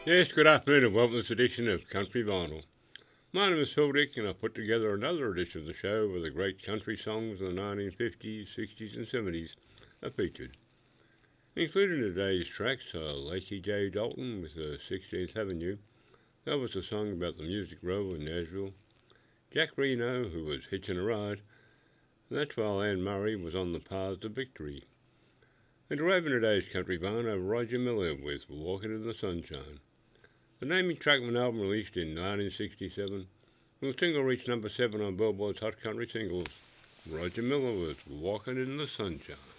Yes, good afternoon and welcome to this edition of Country Vinyl. My name is Phil Dick and I've put together another edition of the show where the great country songs of the 1950s, 60s and 70s are featured. Including today's tracks are Lacey J. Dalton with 16th Avenue. That was a song about the Music Row in Nashville. Jack Reno, who was hitching a ride. And that's while Anne Murray was on the path to victory. And arriving today's country vinyl, Roger Miller with Walking in the Sunshine. The naming track of an album released in 1967, and the single reached number 7 on Billboard's Hot Country Singles. Roger Miller was Walking in the Sunshine.